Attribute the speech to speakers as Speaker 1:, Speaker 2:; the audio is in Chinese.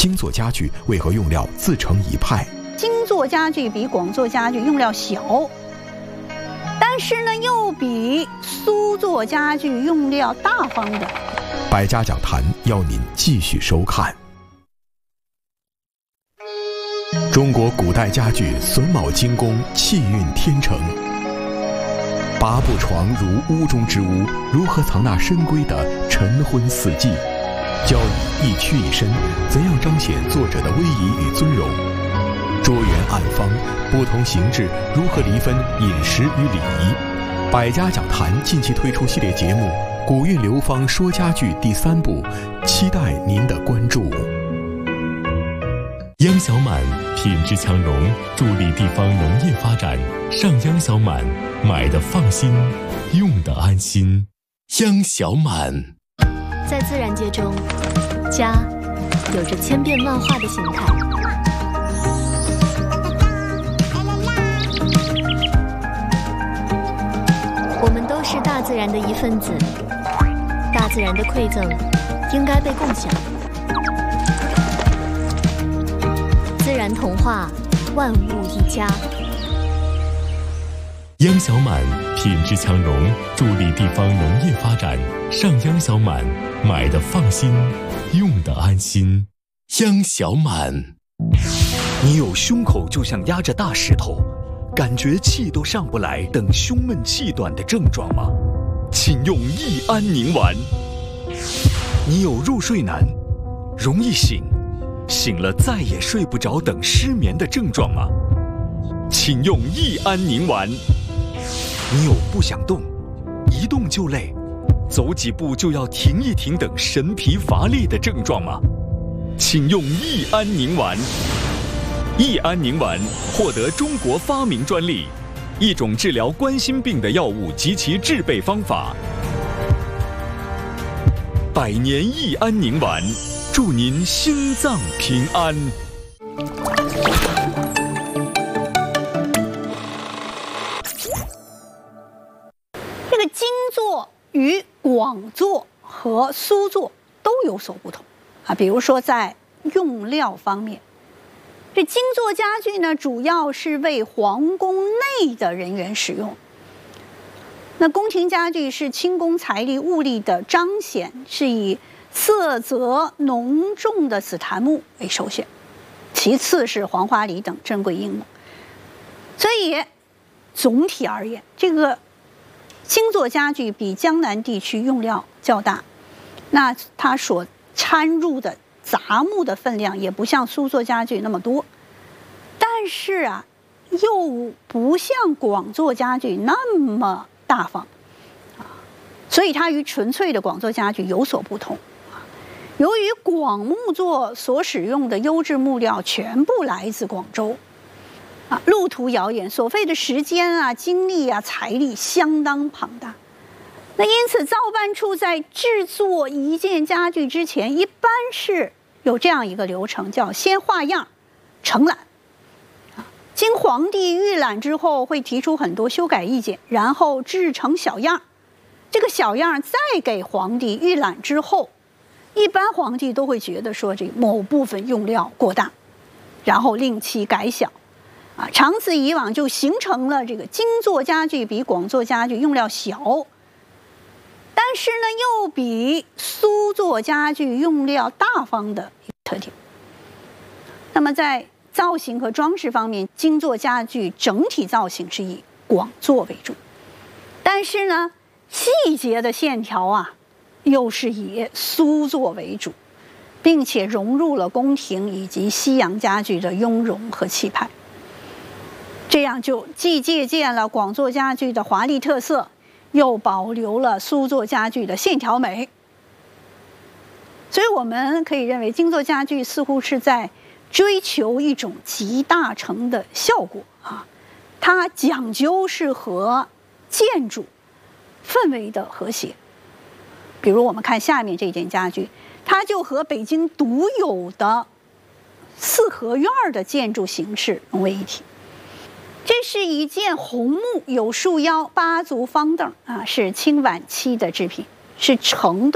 Speaker 1: 精作家具为何用料自成一派？
Speaker 2: 精作家具比广作家具用料小，但是呢，又比苏作家具用料大方的。
Speaker 1: 百家讲坛要您继续收看。中国古代家具榫卯精工，气韵天成。八步床如屋中之屋，如何藏纳深闺的晨昏四季？交椅一曲一伸，怎样彰显作者的威仪与尊荣？桌圆案方，不同形制如何厘分饮食与礼仪？百家讲坛近期推出系列节目《古韵流芳说家具》第3部，期待您的关注。
Speaker 3: 央小满品质强融，助力地方农业发展。上央小满，买的放心，用的安心。央小满。
Speaker 4: 在自然界中，家有着千变万化的形态。我们都是大自然的一份子，大自然的馈赠应该被共享。自然童话，万物一家。
Speaker 3: 央小满品质强融，助力地方农业发展。上央小满，买的放心，用的安心。央小满。
Speaker 5: 你有胸口就像压着大石头，感觉气都上不来等胸闷气短的症状吗？请用益安宁丸。你有入睡难，容易醒，醒了再也睡不着等失眠的症状吗？请用益安宁丸。你有不想动，一动就累，走几步就要停一停等神疲乏力的症状吗？请用益安宁丸。益安宁丸获得中国发明专利，一种治疗冠心病的药物及其制备方法。100年益安宁丸，祝您心脏平安。
Speaker 2: 这个精作与广作和苏作都有所不同啊，比如说在用料方面，这精作家具呢，主要是为皇宫内的人员使用。那宫廷家具是清宫财力物力的彰显，是以色泽浓重的紫檀木为首选，其次是黄花梨等珍贵硬木。所以总体而言，这个精作家具比江南地区用料较大，那它所掺入的杂木的分量也不像苏作家具那么多，但是啊，又不像广作家具那么大方所以它与纯粹的广作家具有所不同。由于广木作所使用的优质木料全部来自广州路途遥远，所费的时间啊、精力啊、财力相当庞大。那因此，造办处在制作一件家具之前，一般是有这样一个流程，叫先画样、承揽。经皇帝预览之后，会提出很多修改意见，然后制成小样。这个小样再给皇帝预览之后，一般皇帝都会觉得说这某部分用料过大，然后令其改小。长此以往，就形成了这个精作家具比广作家具用料小，但是呢，又比苏作家具用料大方的特点。那么在造型和装饰方面，精作家具整体造型是以广作为主，但是呢，细节的线条又是以苏作为主，并且融入了宫廷以及西洋家具的雍容和气派。这样就既借鉴了广作家具的华丽特色，又保留了苏作家具的线条美。所以我们可以认为，精作家具似乎是在追求一种集大成的效果它讲究是和建筑氛围的和谐。比如我们看下面这件家具，它就和北京独有的四合院的建筑形式融为一体。这是一件红木有束腰8足方凳是清晚期的制品，是成